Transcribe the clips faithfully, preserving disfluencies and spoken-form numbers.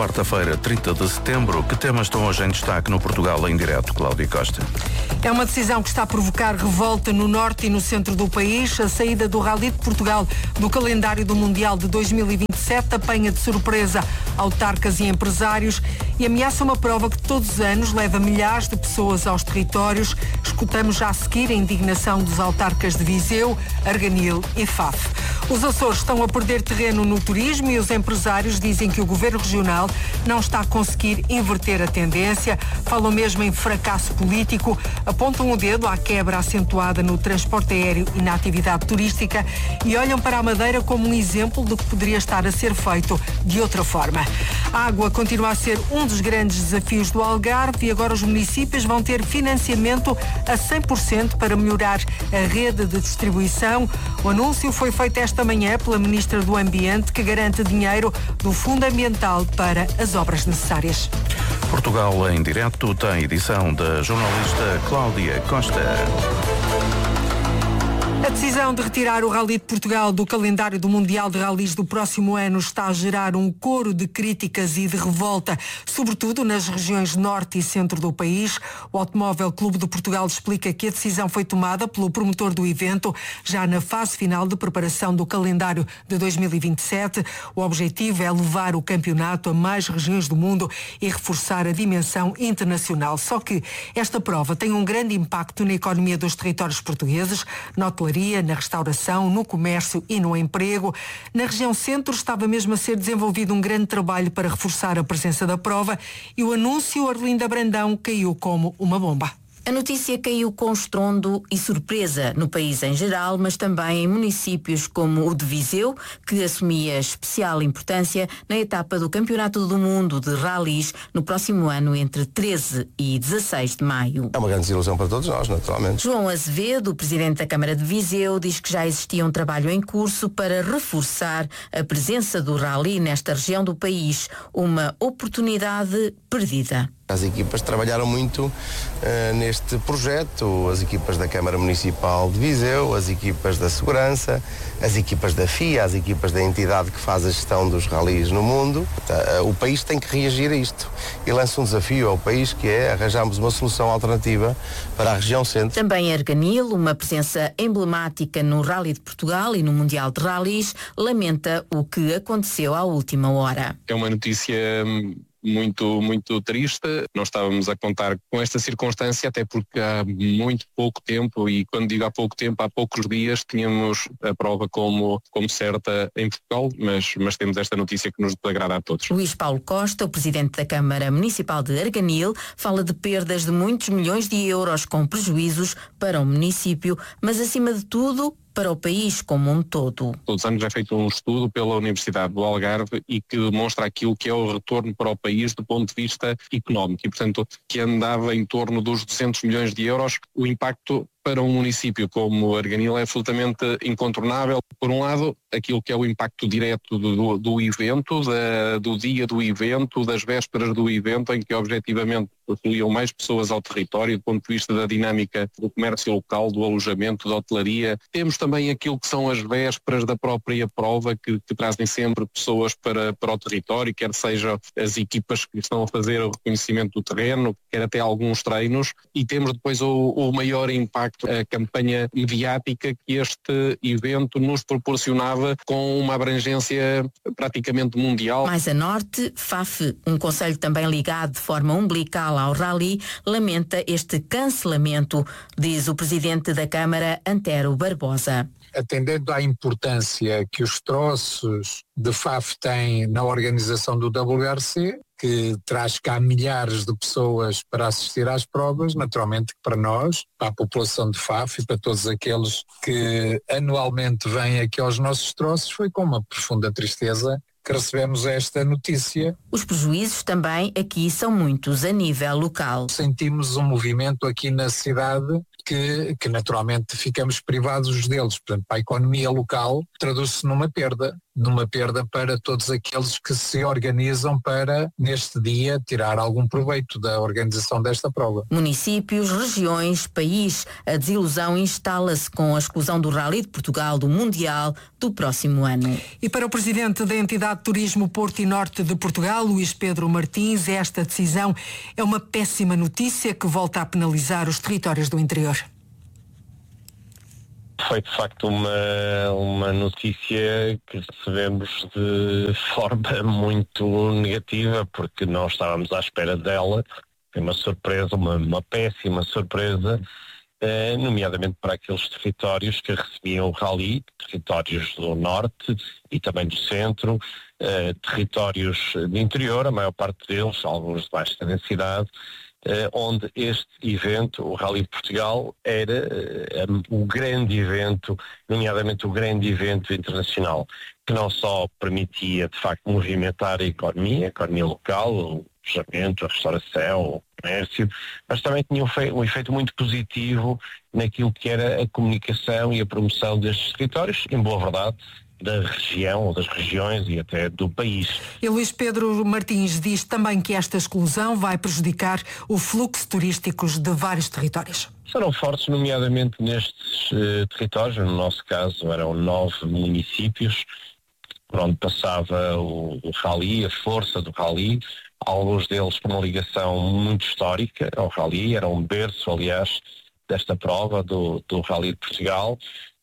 quarta-feira, trinta de setembro. Que temas estão hoje em destaque no Portugal em Direto, Cláudia Costa? É uma decisão que está a provocar revolta no norte e no centro do país. A saída do Rally de Portugal do calendário do Mundial de dois mil e vinte e sete apanha de surpresa autarcas e empresários e ameaça uma prova que todos os anos leva milhares de pessoas aos territórios. Escutamos já a seguir a indignação dos autarcas de Viseu, Arganil e Faf. Os Açores estão a perder terreno no turismo e os empresários dizem que o governo regional não está a conseguir inverter a tendência. Falam mesmo em fracasso político, apontam o dedo à quebra acentuada no transporte aéreo e na atividade turística e olham para a Madeira como um exemplo do que poderia estar a ser feito de outra forma. A água continua a ser um dos grandes desafios do Algarve e agora os municípios vão ter financiamento a cem por cento para melhorar a rede de distribuição. O anúncio foi feito esta manhã pela Ministra do Ambiente, que garante dinheiro do Fundo Ambiental para as obras necessárias. Portugal em Direto tem edição da jornalista Cláudia Costa. A decisão de retirar o Rally de Portugal do calendário do Mundial de Rallys do próximo ano está a gerar um coro de críticas e de revolta, sobretudo nas regiões norte e centro do país. O Automóvel Clube de Portugal explica que a decisão foi tomada pelo promotor do evento já na fase final de preparação do calendário de dois mil e vinte e sete. O objetivo é levar o campeonato a mais regiões do mundo e reforçar a dimensão internacional. Só que esta prova tem um grande impacto na economia dos territórios portugueses, na hotelaria, na restauração, no comércio e no emprego. Na região centro estava mesmo a ser desenvolvido um grande trabalho para reforçar a presença da prova e o anúncio Arlinda Brandão caiu como uma bomba. A notícia caiu com estrondo e surpresa no país em geral, mas também em municípios como o de Viseu, que assumia especial importância na etapa do Campeonato do Mundo de Rallys no próximo ano, entre treze e dezasseis de maio. É uma grande desilusão para todos nós, naturalmente. João Azevedo, o presidente da Câmara de Viseu, diz que já existia um trabalho em curso para reforçar a presença do rally nesta região do país, uma oportunidade perdida. As equipas trabalharam muito uh, neste projeto, as equipas da Câmara Municipal de Viseu, as equipas da Segurança, as equipas da F I A, as equipas da entidade que faz a gestão dos ralis no mundo. Uh, o país tem que reagir a isto e lança um desafio ao país, que é arranjarmos uma solução alternativa para a região centro. Também Arganil, uma presença emblemática no Rally de Portugal e no Mundial de Rallys, lamenta o que aconteceu à última hora. É uma notícia muito, muito triste. Não estávamos a contar com esta circunstância, até porque há muito pouco tempo, e quando digo há pouco tempo, há poucos dias, tínhamos a prova como, como certa em Portugal, mas, mas temos esta notícia que nos desagrada a todos. Luís Paulo Costa, o presidente da Câmara Municipal de Arganil, fala de perdas de muitos milhões de euros com prejuízos para o município, mas acima de tudo, para o país como um todo. Todos os anos é feito um estudo pela Universidade do Algarve e que demonstra aquilo que é o retorno para o país do ponto de vista económico e, portanto, que andava em torno dos duzentos milhões de euros. O impacto para um município como Arganil é absolutamente incontornável. Por um lado, aquilo que é o impacto direto do, do, do evento, da, do dia do evento, das vésperas do evento, em que objetivamente possuíam mais pessoas ao território, do ponto de vista da dinâmica do comércio local, do alojamento, da hotelaria. Temos também aquilo que são as vésperas da própria prova, que, que trazem sempre pessoas para, para o território, quer seja as equipas que estão a fazer o reconhecimento do terreno, quer até alguns treinos. E temos depois o, o maior impacto, a campanha mediática que este evento nos proporcionava, com uma abrangência praticamente mundial. Mais a norte, Faf, um concelho também ligado de forma umbilical ao rally, lamenta este cancelamento, diz o presidente da Câmara, Antero Barbosa. Atendendo à importância que os troços de Faf têm na organização do W R C, que traz cá milhares de pessoas para assistir às provas, naturalmente que para nós, para a população de Faf e para todos aqueles que anualmente vêm aqui aos nossos troços, foi com uma profunda tristeza que recebemos esta notícia. Os prejuízos também aqui são muitos a nível local. Sentimos um movimento aqui na cidade que, que naturalmente ficamos privados deles. Portanto, para a economia local traduz-se numa perda. numa perda para todos aqueles que se organizam para, neste dia, tirar algum proveito da organização desta prova. Municípios, regiões, país, a desilusão instala-se com a exclusão do Rally de Portugal do Mundial do próximo ano. E para o presidente da entidade de turismo Porto e Norte de Portugal, Luís Pedro Martins, esta decisão é uma péssima notícia que volta a penalizar os territórios do interior. Foi de facto uma, uma notícia que recebemos de forma muito negativa, porque não estávamos à espera dela. Foi uma surpresa, uma, uma péssima surpresa, eh, nomeadamente para aqueles territórios que recebiam o rally, territórios do norte e também do centro, eh, territórios de interior, a maior parte deles, alguns de baixa densidade, Uh, onde este evento, o Rally de Portugal, era uh, o grande evento, nomeadamente o grande evento internacional, que não só permitia, de facto, movimentar a economia, a economia local, o alojamento, a restauração, o comércio, mas também tinha um, fe- um efeito muito positivo naquilo que era a comunicação e a promoção destes territórios, em boa verdade, da região ou das regiões e até do país. E Luís Pedro Martins diz também que esta exclusão vai prejudicar o fluxo turísticos de vários territórios. Serão fortes, nomeadamente nestes uh, territórios, no nosso caso eram nove municípios, por onde passava o, o rally, a força do rally, alguns deles com uma ligação muito histórica ao rally, era um berço, aliás, desta prova do, do Rally de Portugal.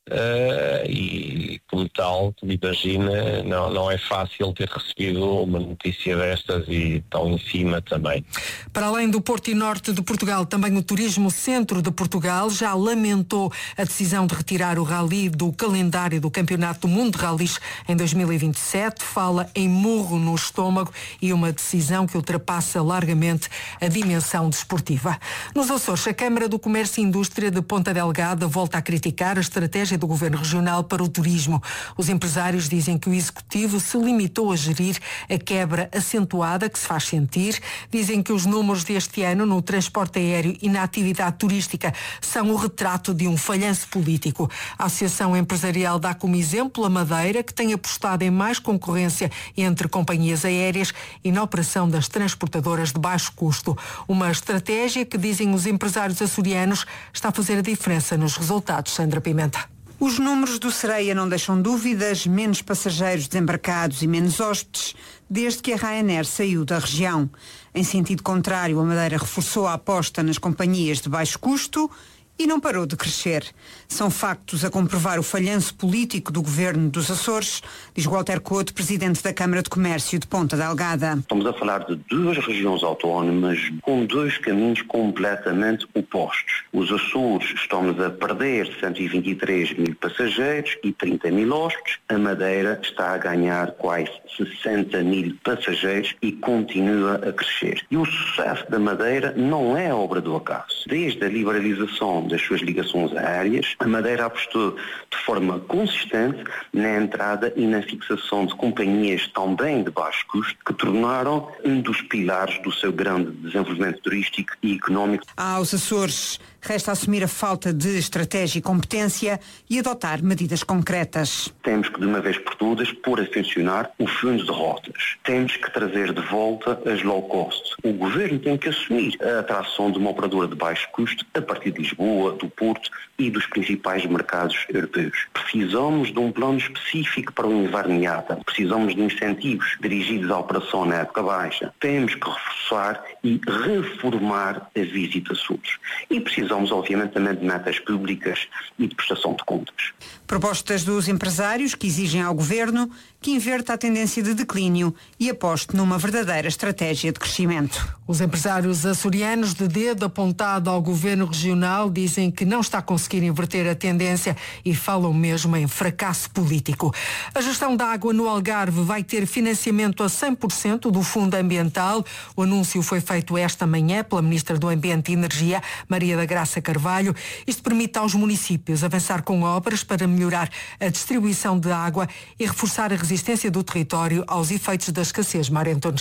Uh, e como tal, como imagina, não, não é fácil ter recebido uma notícia destas e tão em cima também. Para além do Porto e Norte de Portugal, também o Turismo Centro de Portugal já lamentou a decisão de retirar o rally do calendário do Campeonato do Mundo de Rallys em dois mil e vinte e sete. Fala em murro no estômago e uma decisão que ultrapassa largamente a dimensão desportiva. Nos Açores, a Câmara do Comércio e Indústria de Ponta Delgada volta a criticar a estratégia do Governo Regional para o turismo. Os empresários dizem que o Executivo se limitou a gerir a quebra acentuada que se faz sentir. Dizem que os números deste ano no transporte aéreo e na atividade turística são o retrato de um falhanço político. A Associação Empresarial dá como exemplo a Madeira, que tem apostado em mais concorrência entre companhias aéreas e na operação das transportadoras de baixo custo. Uma estratégia que, dizem os empresários açorianos, está a fazer a diferença nos resultados. Sandra Pimenta. Os números do Sereia não deixam dúvidas, menos passageiros desembarcados e menos hóspedes, desde que a Ryanair saiu da região. Em sentido contrário, a Madeira reforçou a aposta nas companhias de baixo custo e não parou de crescer. São factos a comprovar o falhanço político do governo dos Açores, diz Walter Couto, presidente da Câmara de Comércio de Ponta Delgada. Estamos a falar de duas regiões autónomas com dois caminhos completamente opostos. Os Açores estão a perder cento e vinte e três mil passageiros e trinta mil hóspedes. A Madeira está a ganhar quase sessenta mil passageiros e continua a crescer. E o sucesso da Madeira não é obra do acaso. Desde a liberalização das suas ligações aéreas, a Madeira apostou de forma consistente na entrada e na fixação de companhias também de baixo custo, que tornaram um dos pilares do seu grande desenvolvimento turístico e económico. Aos Açores resta assumir a falta de estratégia e competência e adotar medidas concretas. Temos que, de uma vez por todas, pôr a funcionar o fundo de rotas. Temos que trazer de volta as low cost. O governo tem que assumir a atração de uma operadora de baixo custo a partir de Lisboa, do Porto e dos principais mercados europeus. Precisamos de um plano específico para o inverno I A T A. Precisamos de incentivos dirigidos à operação na época baixa. Temos que reforçar e reformar a Visita Açores. E precisamos, obviamente, também de metas públicas e de prestação de contas. Propostas dos empresários que exigem ao governo que inverta a tendência de declínio e aposte numa verdadeira estratégia de crescimento. Os empresários açorianos, de dedo apontado ao governo regional, dizem que não está a conseguir inverter a tendência e falam mesmo em fracasso político. A gestão da água no Algarve vai ter financiamento a cem por cento do Fundo Ambiental. O anúncio foi feito esta manhã pela Ministra do Ambiente e Energia, Maria da Graça Carvalho. Isto permite aos municípios avançar com obras para melhorar a distribuição de água e reforçar a resistência do território aos efeitos da escassez. Mário Antunes.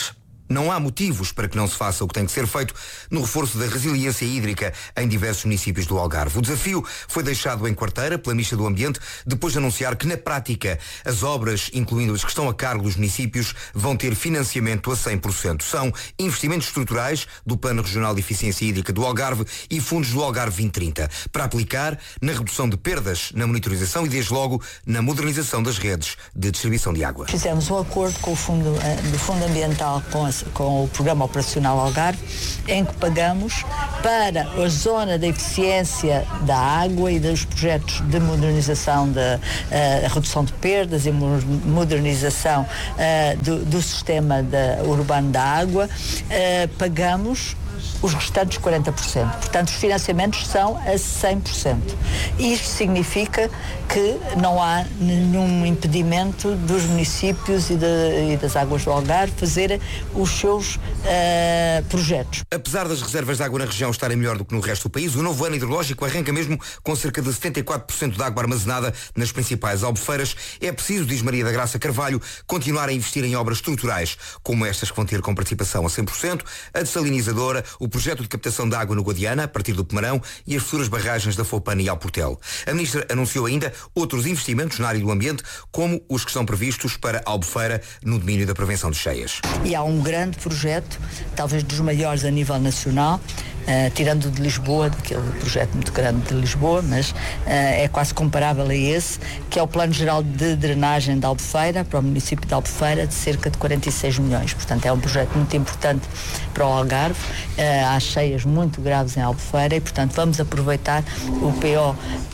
Não há motivos para que não se faça o que tem que ser feito no reforço da resiliência hídrica em diversos municípios do Algarve. O desafio foi deixado em quarteira pela Ministra do Ambiente, depois de anunciar que, na prática, as obras, incluindo as que estão a cargo dos municípios, vão ter financiamento a cem por cento. São investimentos estruturais do Plano Regional de Eficiência Hídrica do Algarve e fundos do Algarve vinte trinta, para aplicar na redução de perdas, na monitorização e, desde logo, na modernização das redes de distribuição de água. Fizemos um acordo com o Fundo, do Fundo Ambiental, com, a, com o Programa Operacional Algarve, em que pagamos para a zona da eficiência da água e dos projetos de modernização, da uh, redução de perdas e modernização uh, do, do sistema da, urbano da água, uh, pagamos os restantes quarenta por cento. Portanto, os financiamentos são a cem por cento. Isto significa que não há nenhum impedimento dos municípios e, de, e das águas do Algarve fazerem os seus uh, projetos. Apesar das reservas de água na região estarem melhor do que no resto do país, o novo ano hidrológico arranca mesmo com cerca de setenta e quatro por cento de água armazenada nas principais albufeiras. É preciso, diz Maria da Graça Carvalho, continuar a investir em obras estruturais, como estas que vão ter com participação a cem por cento, a dessalinizadora, o projeto de captação de água no Guadiana, a partir do Pomarão, e as futuras barragens da Foupana e Alportel. A Ministra anunciou ainda outros investimentos na área do ambiente, como os que estão previstos para a Albufeira no domínio da prevenção de cheias. E há um grande projeto, talvez dos maiores a nível nacional, Uh, tirando de Lisboa, aquele projeto muito grande de Lisboa, mas uh, é quase comparável a esse, que é o Plano Geral de Drenagem da Albufeira, para o município de Albufeira, de cerca de quarenta e seis milhões. Portanto, é um projeto muito importante para o Algarve. Uh, há cheias muito graves em Albufeira e, portanto, vamos aproveitar o P O, uh,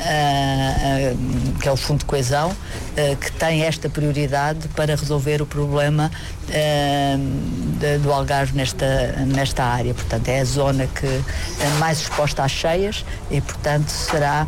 uh, que é o Fundo de Coesão, uh, que tem esta prioridade para resolver o problema uh, de, do Algarve nesta, nesta área. Portanto, é a zona que mais exposta às cheias e, portanto, será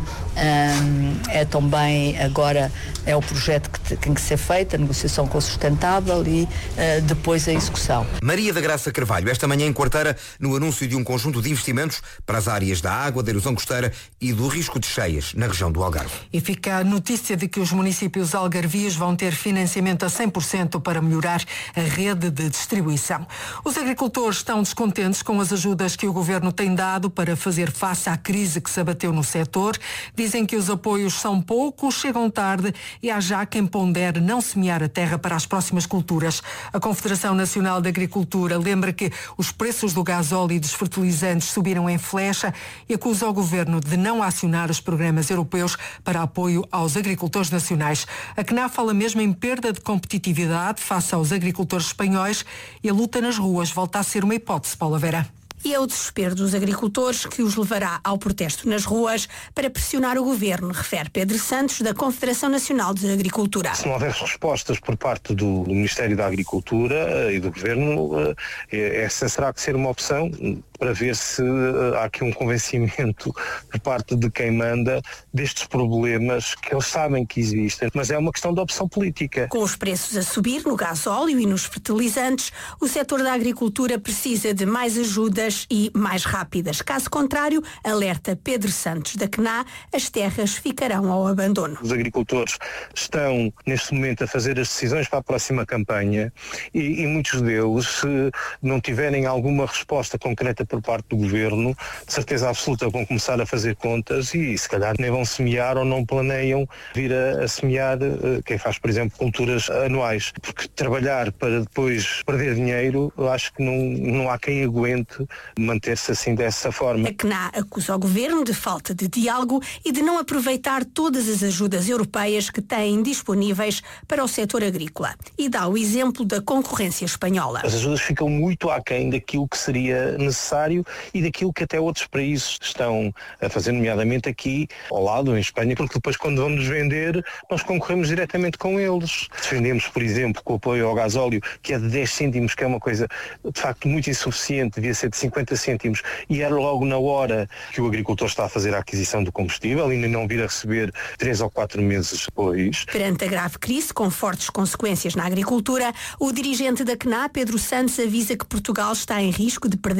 um, é também agora é o projeto que tem que ser feito, a negociação com o sustentável e uh, depois a execução. Maria da Graça Carvalho, esta manhã em quarteira, no anúncio de um conjunto de investimentos para as áreas da água, da erosão costeira e do risco de cheias na região do Algarve. E fica a notícia de que os municípios algarvios vão ter financiamento a cem por cento para melhorar a rede de distribuição. Os agricultores estão descontentes com as ajudas que o governo tem dado para fazer face à crise que se abateu no setor. Dizem que os apoios são poucos, chegam tarde e há já quem pondere não semear a terra para as próximas culturas. A Confederação Nacional de Agricultura lembra que os preços do gasóleo e dos fertilizantes subiram em flecha e acusa o governo de não acionar os programas europeus para apoio aos agricultores nacionais. A C N A fala mesmo em perda de competitividade face aos agricultores espanhóis e a luta nas ruas volta a ser uma hipótese, Paula Vera. E é o desespero dos agricultores que os levará ao protesto nas ruas para pressionar o governo, refere Pedro Santos, da Confederação Nacional de Agricultura. Se não houver respostas por parte do, do Ministério da Agricultura e do governo, essa será que ser uma opção para ver se há aqui um convencimento por parte de quem manda destes problemas que eles sabem que existem, mas é uma questão de opção política. Com os preços a subir no gasóleo e nos fertilizantes, o setor da agricultura precisa de mais ajudas e mais rápidas. Caso contrário, alerta Pedro Santos, da C N A, as terras ficarão ao abandono. Os agricultores estão neste momento a fazer as decisões para a próxima campanha e, e muitos deles, se não tiverem alguma resposta concreta por parte do governo, de certeza absoluta vão começar a fazer contas e se calhar nem vão semear ou não planeiam vir a, a semear uh, quem faz, por exemplo, culturas anuais. Porque trabalhar para depois perder dinheiro, eu acho que não, não há quem aguente manter-se assim dessa forma. A C N A acusa o governo de falta de diálogo e de não aproveitar todas as ajudas europeias que têm disponíveis para o setor agrícola. E dá o exemplo da concorrência espanhola. As ajudas ficam muito aquém daquilo que seria necessário e daquilo que até outros países estão a fazer, nomeadamente aqui ao lado, em Espanha, porque depois quando vamos vender, nós concorremos diretamente com eles. Defendemos, por exemplo, com o apoio ao gasóleo, que é de dez cêntimos, que é uma coisa de facto muito insuficiente, devia ser de cinquenta cêntimos, e era logo na hora que o agricultor está a fazer a aquisição do combustível e não vir a receber três ou quatro meses depois. Perante a grave crise, com fortes consequências na agricultura, o dirigente da C N A, Pedro Santos, avisa que Portugal está em risco de perder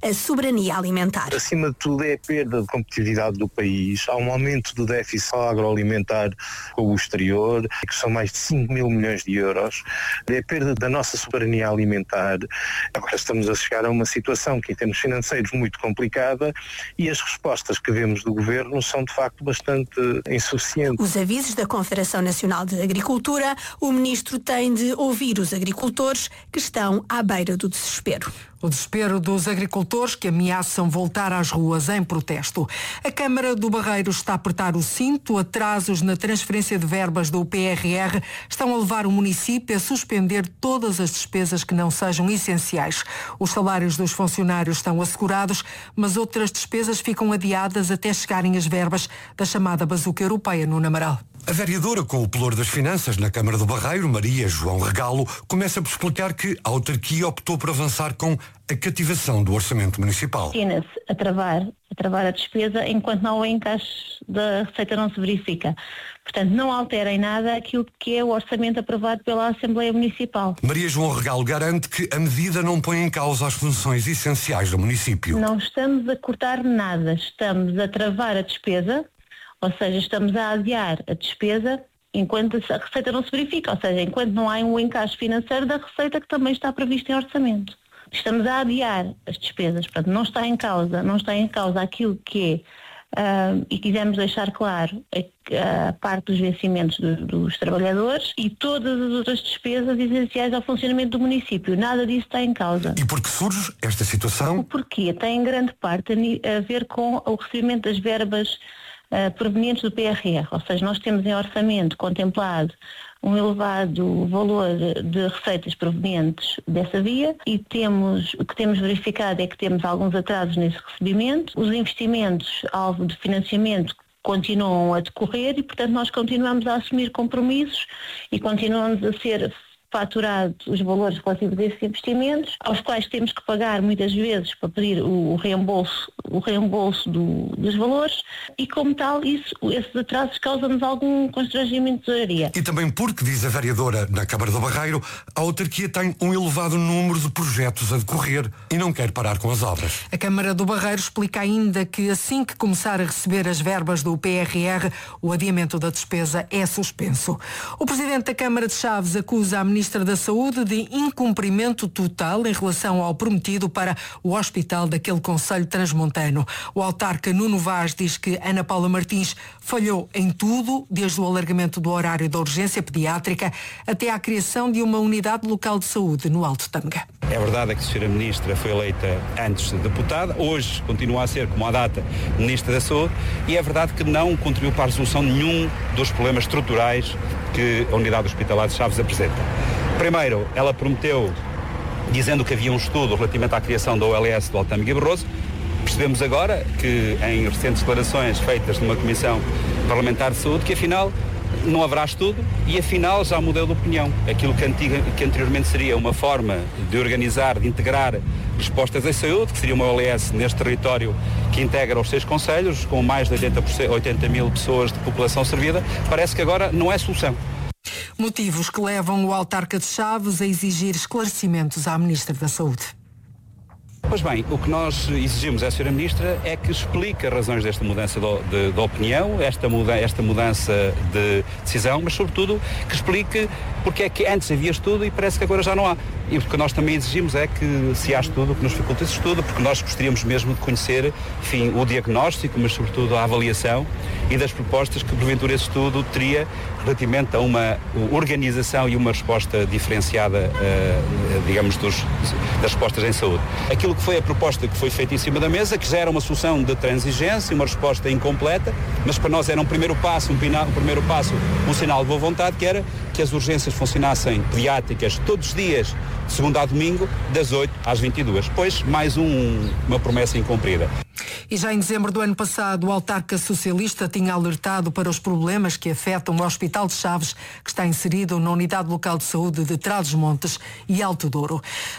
a soberania alimentar. Acima de tudo é a perda de competitividade do país, há um aumento do déficit agroalimentar com o exterior, que são mais de cinco mil milhões de euros, é a perda da nossa soberania alimentar. Agora estamos a chegar a uma situação que em termos financeiros muito complicada e as respostas que vemos do Governo são de facto bastante insuficientes. Os avisos da Confederação Nacional de Agricultura, o Ministro tem de ouvir os agricultores que estão à beira do desespero. O desespero dos agricultores que ameaçam voltar às ruas em protesto. A Câmara do Barreiro está a apertar o cinto. Atrasos na transferência de verbas do P R R estão a levar o município a suspender todas as despesas que não sejam essenciais. Os salários dos funcionários estão assegurados, mas outras despesas ficam adiadas até chegarem as verbas da chamada bazuca europeia no Amaral. A vereadora com o pelour das finanças na Câmara do Barreiro, Maria João Regalo, começa por explicar que a autarquia optou por avançar com a cativação do orçamento municipal. Destina-se a travar, a travar a despesa enquanto não o encaixe da receita não se verifica. Portanto, não altera em nada aquilo que é o orçamento aprovado pela Assembleia Municipal. Maria João Regalo garante que a medida não põe em causa as funções essenciais do município. Não estamos a cortar nada, estamos a travar a despesa. Ou seja, estamos a adiar a despesa enquanto a receita não se verifica, ou seja, enquanto não há um encaixe financeiro da receita que também está prevista em orçamento. Estamos a adiar as despesas, portanto, não está em causa, não está em causa aquilo que é, uh, e quisemos deixar claro, a, a parte dos vencimentos do, dos trabalhadores e todas as outras despesas essenciais ao funcionamento do município. Nada disso está em causa. E por que surge esta situação? O porquê tem em grande parte a, a ver com o recebimento das verbas Uh, provenientes do P R R, ou seja, nós temos em orçamento contemplado um elevado valor de receitas provenientes dessa via e temos, o que temos verificado é que temos alguns atrasos nesse recebimento. Os investimentos alvo de financiamento continuam a decorrer e, portanto, nós continuamos a assumir compromissos e continuamos a ser faturado os valores relativos a esses investimentos, aos quais temos que pagar muitas vezes para pedir o reembolso, o reembolso do, dos valores e, como tal, isso, esses atrasos causam-nos algum constrangimento de tesouraria. E também porque, diz a vereadora na Câmara do Barreiro, a autarquia tem um elevado número de projetos a decorrer e não quer parar com as obras. A Câmara do Barreiro explica ainda que assim que começar a receber as verbas do P R R, o adiamento da despesa é suspenso. O Presidente da Câmara de Chaves acusa a Ministra da Saúde de incumprimento total em relação ao prometido para o hospital daquele concelho transmontano. O autarca Nuno Vaz diz que Ana Paula Martins falhou em tudo, desde o alargamento do horário da urgência pediátrica até à criação de uma unidade local de saúde no Alto Tâmega. É verdade que a senhora Ministra foi eleita antes de deputada, hoje continua a ser, como à data, Ministra da Saúde, e é verdade que não contribuiu para a resolução de nenhum dos problemas estruturais que a Unidade Hospitalar de Chaves apresenta. Primeiro, ela prometeu, dizendo que havia um estudo relativamente à criação da O L S do Alto Tâmega e Barroso. Percebemos agora que, em recentes declarações feitas numa Comissão Parlamentar de Saúde, que afinal não haverá estudo e afinal já mudou de opinião. Aquilo que, antiga, que anteriormente seria uma forma de organizar, de integrar respostas em saúde, que seria uma O L S neste território que integra os seis concelhos, com mais de oitenta, por cento, oitenta mil pessoas de população servida, parece que agora não é solução. Motivos que levam o autarca de Chaves a exigir esclarecimentos à Ministra da Saúde. Pois bem, o que nós exigimos à senhora Ministra é que explique as razões desta mudança de, de, de opinião, esta, muda, esta mudança de decisão, mas sobretudo que explique porque é que antes havia estudo e parece que agora já não há. E o que nós também exigimos é que, se há estudo, que nos faculte esse estudo, porque nós gostaríamos mesmo de conhecer, enfim, o diagnóstico, mas sobretudo a avaliação e das propostas que porventura esse estudo teria relativamente a uma organização e uma resposta diferenciada, uh, digamos, dos, das respostas em saúde. Aquilo que foi a proposta que foi feita em cima da mesa, que já era uma solução de transigência, uma resposta incompleta, mas para nós era um primeiro passo, um, pina, um primeiro passo, um sinal de boa vontade, que era que as urgências funcionassem pediátricas todos os dias, de segunda a domingo, das oito às vinte e duas. Pois, mais um, uma promessa incumprida. E já em dezembro do ano passado, o autarca socialista tinha alertado para os problemas que afetam o Hospital de Chaves, que está inserido na Unidade Local de Saúde de Trás-os-Montes e Alto Douro.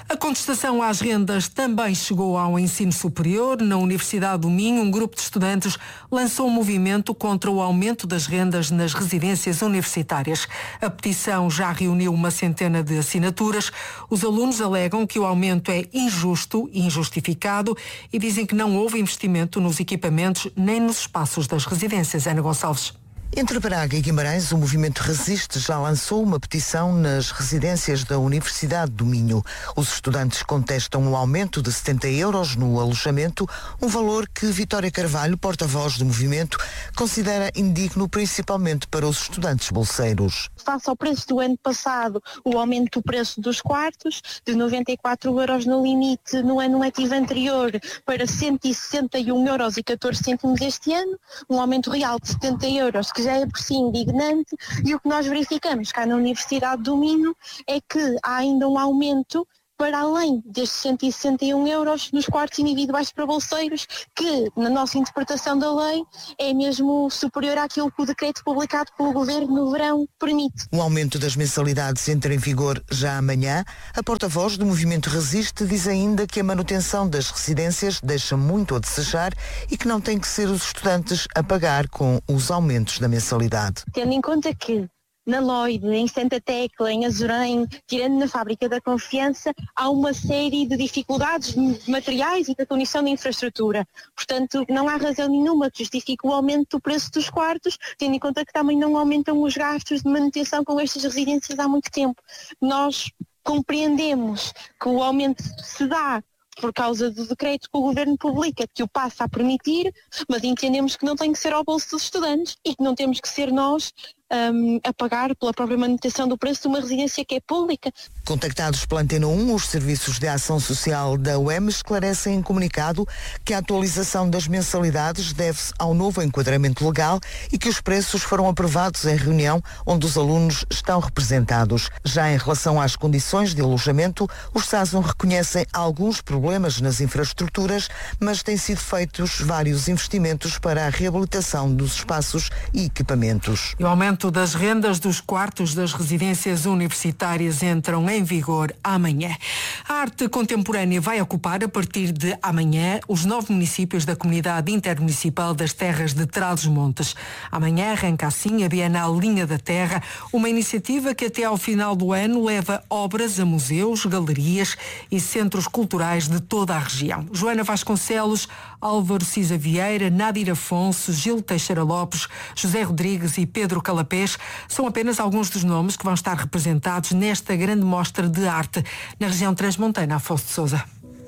A contestação às rendas também chegou ao ensino superior. Na Universidade do Minho, um grupo de estudantes lançou um movimento contra o aumento das rendas nas residências universitárias. A petição já reuniu uma centena de assinaturas. Os alunos alegam que o aumento é injusto e injustificado e dizem que não houve investimento nos equipamentos nem nos espaços das residências. Ana Gonçalves. Entre Braga e Guimarães, o movimento Resiste já lançou uma petição nas residências da Universidade do Minho. Os estudantes contestam o aumento de setenta euros no alojamento, um valor que Vitória Carvalho, porta-voz do movimento, considera indigno principalmente para os estudantes bolseiros. Face ao preço do ano passado, o aumento do preço dos quartos, de noventa e quatro euros no limite no ano letivo anterior para cento e sessenta e um euros e catorze cêntimos este ano, um aumento real de setenta euros, que já é por si indignante, e o que nós verificamos cá na Universidade do Minho é que há ainda um aumento para além destes cento e sessenta e um euros nos quartos individuais para bolseiros, que, na nossa interpretação da lei, é mesmo superior àquilo que o decreto publicado pelo Governo no verão permite. O aumento das mensalidades entra em vigor já amanhã. A porta-voz do movimento Resiste diz ainda que a manutenção das residências deixa muito a desejar e que não tem que ser os estudantes a pagar com os aumentos da mensalidade. Tendo em conta que na Lloyd, em Santa Tecla, em Azurém, tirando na Fábrica da Confiança, há uma série de dificuldades materiais e da condição de infraestrutura. Portanto, não há razão nenhuma que justifique o aumento do preço dos quartos, tendo em conta que também não aumentam os gastos de manutenção com estas residências há muito tempo. Nós compreendemos que o aumento se dá por causa do decreto que o Governo publica, que o passa a permitir, mas entendemos que não tem que ser ao bolso dos estudantes e que não temos que ser nós um, a pagar pela própria manutenção do preço de uma residência que é pública. Contactados pela Antena um, os serviços de ação social da U E M esclarecem em comunicado que a atualização das mensalidades deve-se ao novo enquadramento legal e que os preços foram aprovados em reunião onde os alunos estão representados. Já em relação às condições de alojamento, os SASUM reconhecem alguns problemas nas infraestruturas, mas têm sido feitos vários investimentos para a reabilitação dos espaços e equipamentos. E o aumento das rendas dos quartos das residências universitárias entram em vigor amanhã. A arte contemporânea vai ocupar, a partir de amanhã, os nove municípios da Comunidade Intermunicipal das Terras de Trás-os-Montes. Amanhã arranca assim a Bienal Linha da Terra, uma iniciativa que até ao final do ano leva obras a museus, galerias e centros culturais de toda a região. Joana Vasconcelos, Álvaro Cisa Vieira, Nadir Afonso, Gil Teixeira Lopes, José Rodrigues e Pedro Calapés são apenas alguns dos nomes que vão estar representados nesta grande mostra de arte na região transmontana. Afonso de Sousa.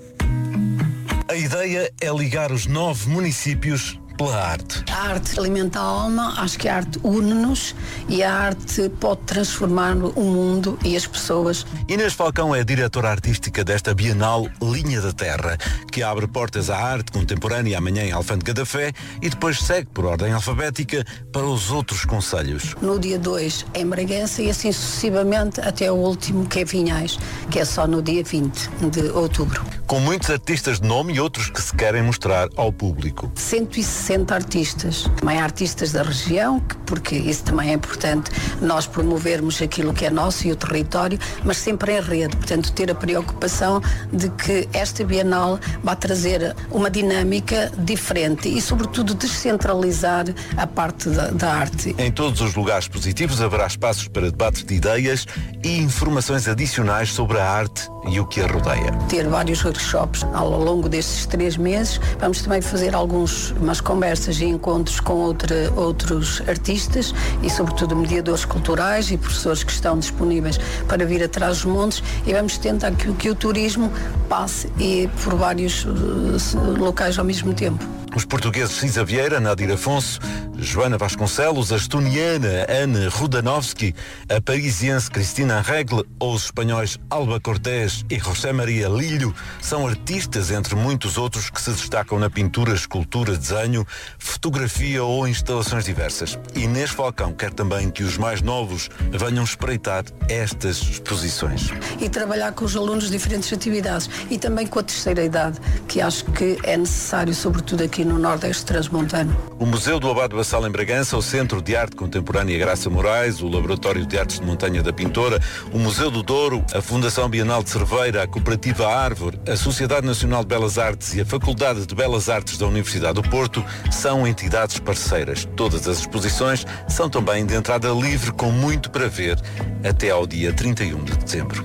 A ideia é ligar os nove municípios pela arte. A arte alimenta a alma, acho que a arte une-nos e a arte pode transformar o mundo e as pessoas. Inês Falcão é a diretora artística desta Bienal Linha da Terra, que abre portas à arte contemporânea amanhã em Alfândega da Fé e depois segue por ordem alfabética para os outros concelhos. No dia dois em Bragança e assim sucessivamente até o último, que é Vinhais, que é só no dia vinte de outubro. Com muitos artistas de nome e outros que se querem mostrar ao público. cento e sessenta artistas, também artistas da região, porque isso também é importante, nós promovermos aquilo que é nosso e o território, mas sempre em rede, portanto ter a preocupação de que esta Bienal vai trazer uma dinâmica diferente e sobretudo descentralizar a parte da, da arte. Em todos os lugares positivos haverá espaços para debate de ideias e informações adicionais sobre a arte e o que a rodeia. Ter vários workshops ao longo destes três meses, vamos também fazer alguns, umas conversas e encontros com outra, outros artistas e sobretudo mediadores culturais e professores que estão disponíveis para vir atrás dos montes e vamos tentar que, que o turismo passe e por vários uh, locais ao mesmo tempo. Os portugueses Cisa Vieira, Nadir Afonso, Joana Vasconcelos, a estoniana Ana Rudanovski, a parisiense Cristina Regle ou os espanhóis Alba Cortés e José Maria Lilho são artistas, entre muitos outros, que se destacam na pintura, escultura, desenho, fotografia ou instalações diversas. Inês Falcão quer também que os mais novos venham espreitar estas exposições. E trabalhar com os alunos diferentes atividades e também com a terceira idade, que acho que é necessário, sobretudo aqui aqui no Nordeste Transmontano. O Museu do Abado Bassal em Bragança, o Centro de Arte Contemporânea Graça Moraes, o Laboratório de Artes de Montanha da Pintora, o Museu do Douro, a Fundação Bienal de Cerveira, a Cooperativa Árvore, a Sociedade Nacional de Belas Artes e a Faculdade de Belas Artes da Universidade do Porto são entidades parceiras. Todas as exposições são também de entrada livre, com muito para ver até ao dia trinta e um de dezembro.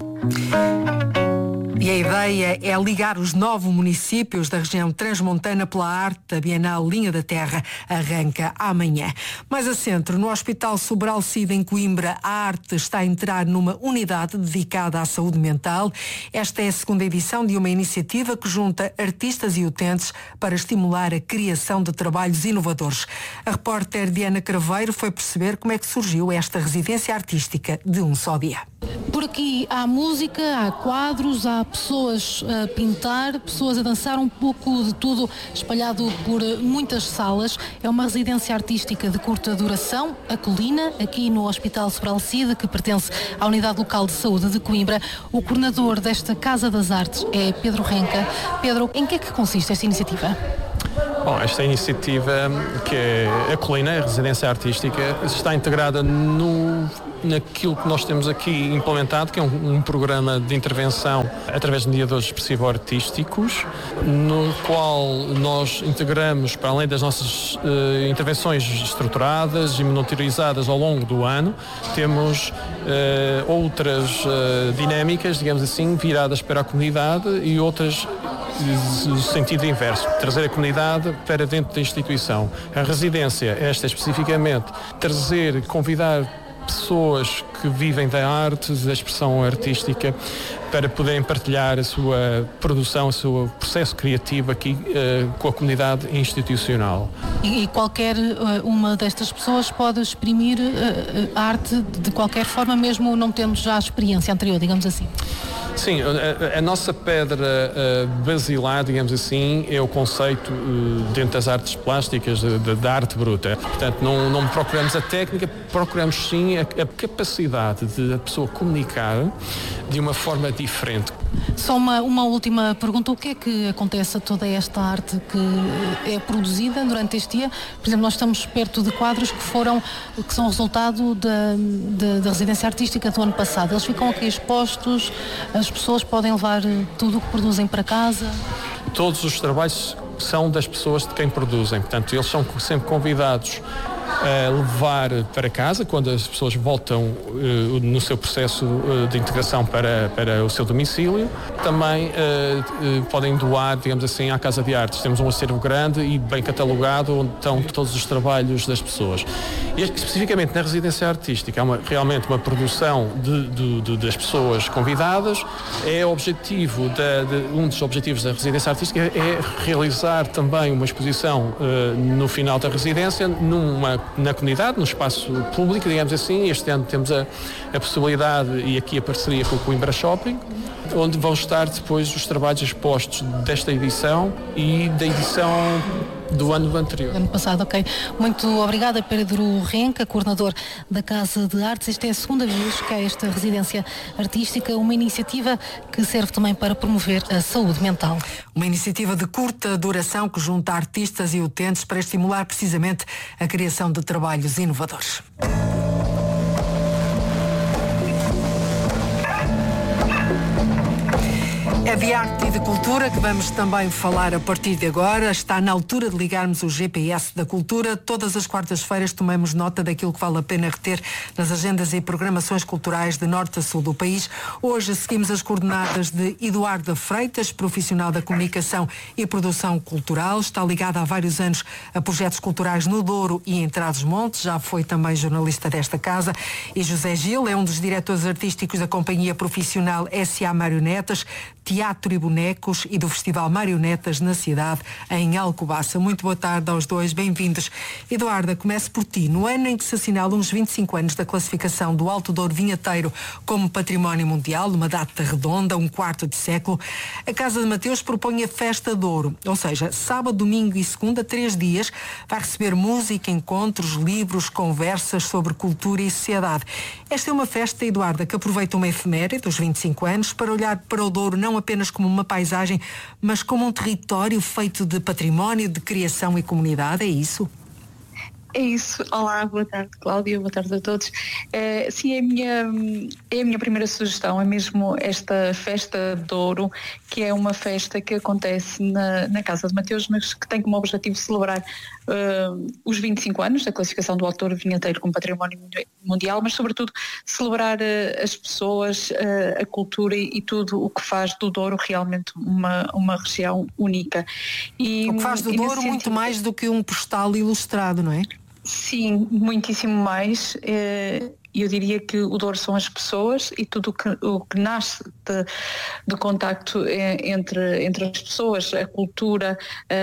E a ideia é ligar os nove municípios da região transmontana pela arte. A Bienal Linha da Terra arranca amanhã. Mais a centro, no Hospital Sobral Cid, em Coimbra, a arte está a entrar numa unidade dedicada à saúde mental. Esta é a segunda edição de uma iniciativa que junta artistas e utentes para estimular a criação de trabalhos inovadores. A repórter Diana Craveiro foi perceber como é que surgiu esta residência artística de um só dia. Por aqui há música, há quadros, há pessoas a pintar, pessoas a dançar, um pouco de tudo espalhado por muitas salas. É uma residência artística de curta duração, a Colina, aqui no Hospital Sobral Cid, que pertence à Unidade Local de Saúde de Coimbra. O coordenador desta Casa das Artes é Pedro Renca. Pedro, em que é que consiste esta iniciativa? Bom, esta iniciativa, que é a Colina, a residência artística, está integrada no, naquilo que nós temos aqui implementado, que é um, um programa de intervenção através de mediadores expressivo-artísticos, no qual nós integramos, para além das nossas uh, intervenções estruturadas e monitorizadas ao longo do ano, temos uh, outras uh, dinâmicas, digamos assim, viradas para a comunidade e outras no sentido inverso, trazer a comunidade para dentro da instituição. A residência, esta especificamente, trazer, convidar pessoas que vivem da arte, da expressão artística, para poderem partilhar a sua produção, o seu processo criativo aqui uh, com a comunidade institucional. E, e qualquer uh, uma destas pessoas pode exprimir uh, arte de qualquer forma, mesmo não tendo já a experiência anterior, digamos assim? Sim, a, a nossa pedra uh, basilar, digamos assim, é o conceito uh, dentro das artes plásticas, da arte bruta. Portanto, não, não procuramos a técnica, procuramos sim a, a capacidade de a pessoa comunicar de uma forma diferente. Só uma, uma última pergunta. O que é que acontece a toda esta arte que é produzida durante este dia? Por exemplo, nós estamos perto de quadros que foram, que são resultado da, da, da residência artística do ano passado. Eles ficam aqui expostos, as pessoas podem levar tudo o que produzem para casa? Todos os trabalhos são das pessoas de quem produzem. Portanto, eles são sempre convidados a levar para casa, quando as pessoas voltam uh, no seu processo uh, de integração para, para o seu domicílio. Também uh, uh, podem doar, digamos assim, à Casa de Artes. Temos um acervo grande e bem catalogado, onde estão todos os trabalhos das pessoas. E especificamente na residência artística, há uma, realmente uma produção de, de, de, das pessoas convidadas. É objetivo da, de, um dos objetivos da residência artística é realizar também uma exposição uh, no final da residência, numa na comunidade, no espaço público, digamos assim. Este ano temos a, a possibilidade e aqui a parceria com o Coimbra Shopping, onde vão estar depois os trabalhos expostos desta edição e da edição do ano anterior. Ano passado, ok. Muito obrigada, Pedro Renca, coordenador da Casa de Artes. Esta é a segunda vez que há esta residência artística, uma iniciativa que serve também para promover a saúde mental. Uma iniciativa de curta duração que junta artistas e utentes para estimular precisamente a criação de trabalhos inovadores. É de arte e de cultura que vamos também falar a partir de agora. Está na altura de ligarmos o G P S da cultura. Todas as quartas-feiras tomamos nota daquilo que vale a pena reter nas agendas e programações culturais de norte a sul do país. Hoje seguimos as coordenadas de Eduardo Freitas, profissional da comunicação e produção cultural. Está ligado há vários anos a projetos culturais no Douro e em Trás-os-Montes. Já foi também jornalista desta casa. E José Gil é um dos diretores artísticos da companhia profissional S A Marionetas, Teatro e Bonecos e do Festival Marionetas na cidade, em Alcobaça. Muito boa tarde aos dois, bem-vindos. Eduarda, começo por ti. No ano em que se assinalam os vinte e cinco anos da classificação do Alto Douro Vinheteiro como Património Mundial, uma data redonda, um quarto de século, a Casa de Mateus propõe a Festa de Ouro, ou seja, sábado, domingo e segunda, três dias, vai receber música, encontros, livros, conversas sobre cultura e sociedade. Esta é uma festa, Eduarda, que aproveita uma efeméride dos vinte e cinco anos para olhar para o Douro não apenas como uma paisagem, mas como um território feito de património, de criação e comunidade, é isso? É isso. Olá, boa tarde, Cláudia, boa tarde a todos. É, sim, é a, minha, é a minha primeira sugestão, é mesmo esta festa de ouro, que é uma festa que acontece na, na Casa de Mateus, mas que tem como objetivo celebrar uh, os vinte e cinco anos da classificação do autor vinheteiro como património mundial, mas sobretudo celebrar uh, as pessoas, uh, a cultura e, e tudo o que faz do Douro realmente uma, uma região única. E, o que faz do Douro muito sentido, mais do que um postal ilustrado, não é? Sim, muitíssimo mais. Eu diria que o Douro são as pessoas e tudo o que, o que nasce de, de contacto entre, entre as pessoas, a cultura,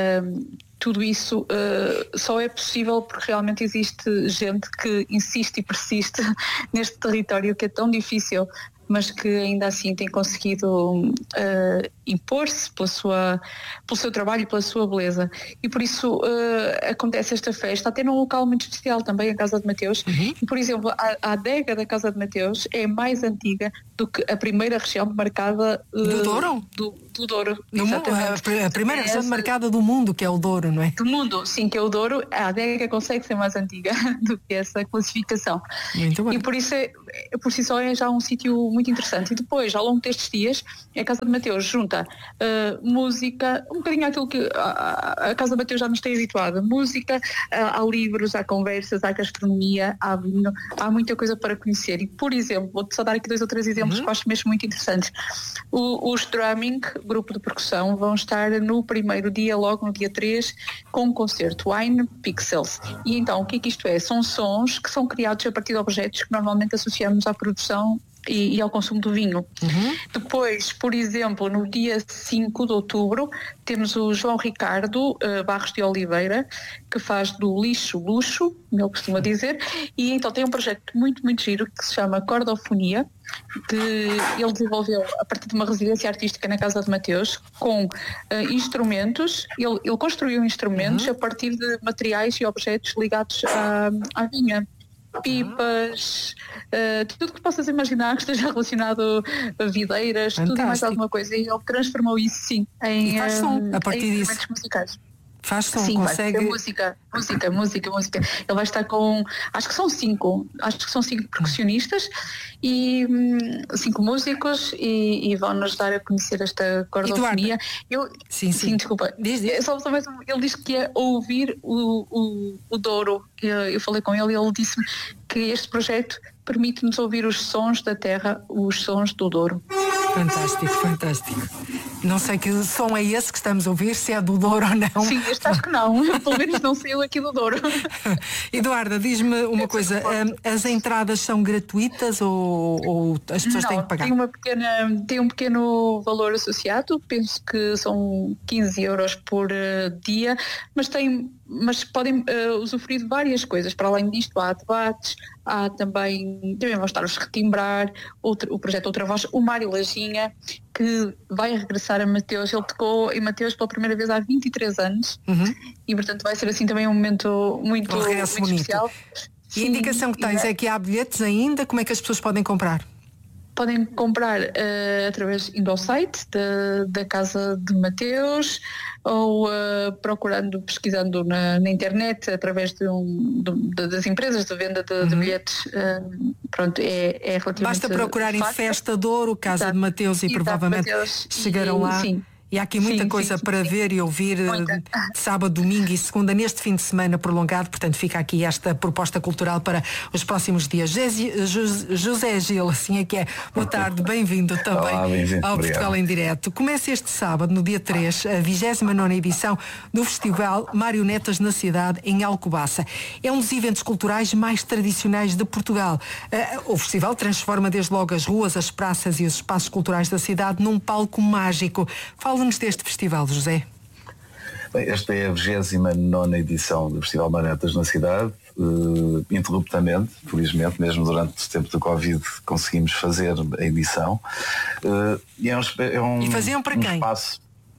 tudo isso só é possível porque realmente existe gente que insiste e persiste neste território que é tão difícil, mas que ainda assim tem conseguido uh, impor-se pela sua, pelo seu trabalho e pela sua beleza. E por isso uh, acontece esta festa, até num local muito especial também, a Casa de Mateus. Uhum. E, por exemplo, a, a adega da Casa de Mateus é mais antiga do que a primeira região demarcada uh, do Douro? Do, do Douro, do exatamente. Mundo, a, a primeira é região essa, demarcada do mundo, que é o Douro, não é? Do mundo, sim, que é o Douro. A adega consegue ser mais antiga do que essa classificação. Muito bem. E por isso, é, por si só, é já um sítio muito interessante. E depois, ao longo destes dias, a Casa de Mateus junta uh, música, um bocadinho aquilo que a, a Casa de Mateus já nos tem habituado, música, uh, há livros, há conversas, há gastronomia, há vinho, há muita coisa para conhecer. E, por exemplo, vou-te só dar aqui dois ou três exemplos uhum. que eu acho mesmo muito interessantes. O, os Drumming, grupo de percussão, vão estar no primeiro dia, logo no dia três, com um concerto Wine Pixels. E então, o que é que isto é? São sons que são criados a partir de objetos que normalmente associamos à produção E, e ao consumo do vinho. Uhum. Depois, por exemplo, no dia cinco de outubro, temos o João Ricardo uh, Barros de Oliveira, que faz do lixo luxo, como ele costuma dizer, e então tem um projeto muito, muito giro que se chama Cordofonia, que ele desenvolveu a partir de uma residência artística na Casa de Mateus, com uh, instrumentos, ele, ele construiu instrumentos uhum. a partir de materiais e objetos ligados à, à vinha. Pipas, uh, tudo que possas imaginar que esteja relacionado a videiras, Fantástico. Tudo e mais alguma coisa. E ele transformou isso sim em, e faz som, um, a partir em disso. musicais. Faz som, sim, consegue... vai música, música, música, música. Ele vai estar com, acho que são cinco, acho que são cinco percussionistas e hum, cinco músicos e, e vão-nos dar a conhecer esta cordofonia. Eu, sim, sim. sim, desculpa. Diz, diz. Só, só mais, ele diz que é ouvir o, o, o Douro. Eu, eu falei com ele e ele disse-me que este projeto permite-nos ouvir os sons da terra, os sons do Douro. Fantástico, fantástico. Não sei que som é esse que estamos a ouvir, se é do Douro ou não. Sim, este acho que não. Pelo menos não saiu aqui do Douro. Eduarda, diz-me uma coisa. As entradas são gratuitas ou, ou as pessoas não, têm que pagar? Tem, uma pequena, tem um pequeno valor associado. Penso que são quinze euros por uh, dia, mas tem... mas podem uh, usufruir de várias coisas. Para além disto, há debates, há também, também vão estar os Retimbrar, outro, o projeto Outra Voz, o Mário Laginha, que vai regressar a Mateus. Ele tocou em Mateus pela primeira vez há vinte e três anos uhum. e, portanto, vai ser assim também um momento muito, um muito especial. E a indicação que tens é que há bilhetes ainda? Como é que as pessoas podem comprar? Podem comprar uh, através indo ao site da, da Casa de Mateus ou uh, procurando, pesquisando na, na internet através de um, de, das empresas de venda de, uhum. de bilhetes. Uh, pronto, é, é relativamente Basta procurar fácil. Em Festa de Ouro, Casa Exato. De Mateus e Exato, provavelmente Mateus. Chegarão e, lá. Sim. E há aqui muita sim, coisa sim, para sim. ver e ouvir de sábado, domingo e segunda neste fim de semana prolongado, portanto fica aqui esta proposta cultural para os próximos dias. José Gil, assim é que é. Boa tarde, bem-vindo também Olá, bem ao Portugal em Direto. Começa este sábado, no dia três, a vigésima nona edição do Festival Marionetas na Cidade, em Alcobaça. É um dos eventos culturais mais tradicionais de Portugal. O festival transforma desde logo as ruas, as praças e os espaços culturais da cidade num palco mágico. Fala Fala-nos deste festival, José. Bem, esta é a vigésima nona edição do Festival Marionetas na Cidade, uh, interruptamente, felizmente, mesmo durante o tempo do Covid conseguimos fazer a edição. Uh, e é um, é um, e faziam para um quem? Espaço,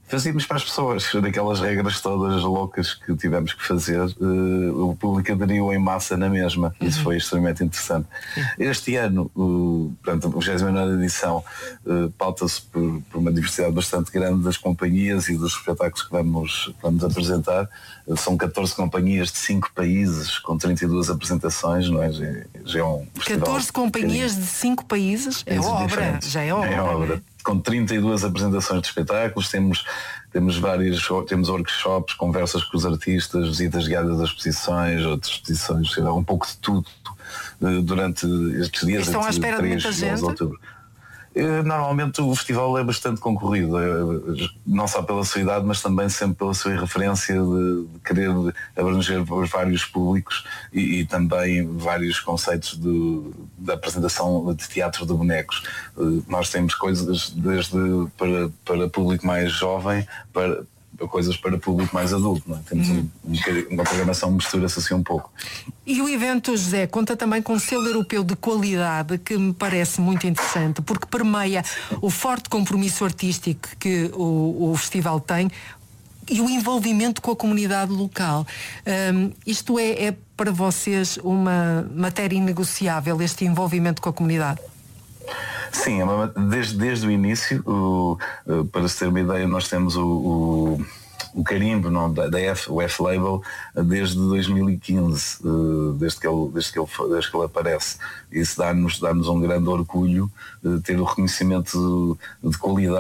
Fazíamos para as pessoas, daquelas regras todas loucas que tivemos que fazer, uh, o público aderiu em massa na mesma. Isso uhum. foi extremamente interessante. Este ano, uh, portanto, a vigésima nona edição uh, pauta-se por, por uma diversidade bastante grande das companhias e dos espetáculos que vamos, que vamos apresentar. Uh, são catorze companhias de cinco países, com trinta e duas apresentações, não é? Já, já é um catorze companhias de cinco países? É obra, já é obra. É obra. Com trinta e duas apresentações de espetáculos, temos, temos vários, temos workshops, conversas com os artistas, visitas guiadas às exposições, outras exposições, sei lá, um pouco de tudo durante estes dias. Estão à espera de muita gente? Normalmente o festival é bastante concorrido, não só pela sua idade, mas também sempre pela sua referência de, de querer abranger os vários públicos e, e também vários conceitos de, de apresentação de teatro de bonecos. Nós temos coisas desde para, para público mais jovem, para coisas para público mais adulto, não é? Temos um, um, uma programação que mistura-se assim um pouco. E o evento, José, conta também com um selo europeu de qualidade que me parece muito interessante, porque permeia o forte compromisso artístico que o, o festival tem e o envolvimento com a comunidade local. Um, isto é, é para vocês uma matéria inegociável, este envolvimento com a comunidade? Sim, desde, desde o início, o, para se ter uma ideia, nós temos o, o, o carimbo não, da, da F, o F-Label desde dois mil e quinze, desde que ele, desde que ele, desde que ele aparece. Isso dá-nos, dá-nos um grande orgulho ter o reconhecimento de, de qualidade